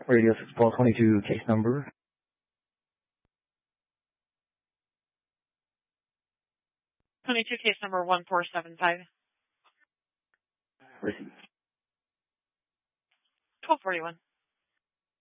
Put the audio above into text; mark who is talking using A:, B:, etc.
A: Radio 61222, case number.
B: Case number 1475.
A: Receive.
B: 1241.